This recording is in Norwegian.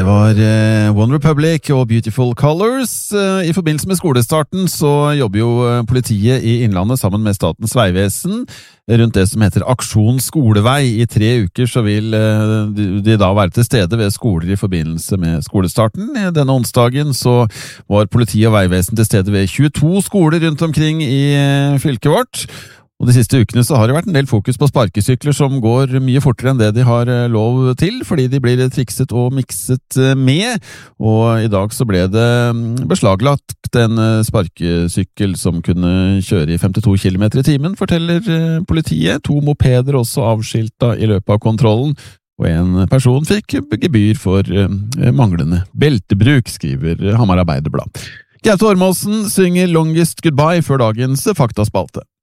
var One Republic og Beautiful Colors. I forbindelse med skolestarten så jobber jo politiet i Innlandet sammen med Statens vegvesen rundt det som heter Aksjon Skolevei. I 3 uker så vil de da være til stede ved skoler i forbindelse med skolestarten. Denne onsdagen så var politiet og vegvesen til stede ved 22 skoler rundt omkring i fylket vårt. Og de siste ukene så har det vært en del fokus på sparkesykler som går mye fortere enn det de har lov til, fordi de blir trikset og mikset med. Og i dag så ble det beslaglagt en sparkesykkel som kunne kjøre i 52 km i timen, forteller politiet. 2 mopeder også avskilta i løpet av kontrollen, og en person fikk gebyr for manglende beltebruk, skriver Hamar Arbeiderblad. Gaute Ormåsen synger Longest Goodbye før dagens faktaspalte.